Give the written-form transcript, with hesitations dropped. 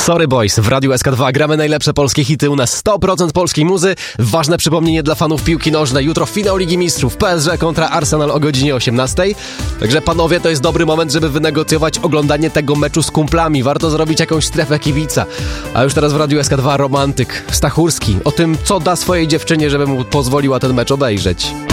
Sorry Boys, w Radiu SK2 gramy najlepsze polskie hity, u nas 100% polskiej muzy. Ważne przypomnienie dla fanów piłki nożnej. Jutro finał Ligi Mistrzów, PSG kontra Arsenal o godzinie 18. Także panowie, to jest dobry moment, żeby wynegocjować oglądanie tego meczu z kumplami. Warto zrobić jakąś strefę kibica. A już teraz w Radiu SK2 romantyk Stachurski. O tym, co da swojej dziewczynie, żeby mu pozwoliła ten mecz obejrzeć.